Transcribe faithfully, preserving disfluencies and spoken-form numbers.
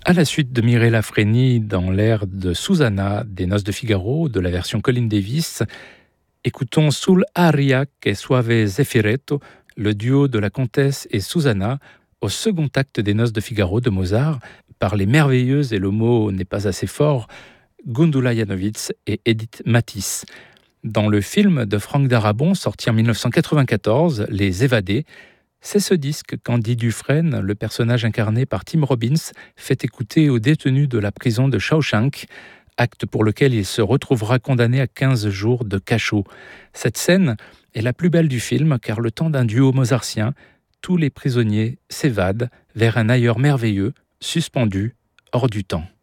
À la suite de Mirella Freni dans l'air de Susanna des Noces de Figaro, de la version Colin Davis, écoutons Sul aria che suave zeffiretto, le duo de la comtesse et Susanna, au second acte des Noces de Figaro de Mozart, par les merveilleuses, et le mot n'est pas assez fort, Gundula Janowitz et Edith Matisse. Dans le film de Franck Darabont, sorti en dix-neuf cent quatre-vingt-quatorze, Les Évadés, c'est ce disque qu'Andy Dufresne, le personnage incarné par Tim Robbins, fait écouter aux détenus de la prison de Shawshank, acte pour lequel il se retrouvera condamné à quinze jours de cachot. Cette scène est la plus belle du film, car le temps d'un duo mozartien, tous les prisonniers s'évadent vers un ailleurs merveilleux, suspendu hors du temps.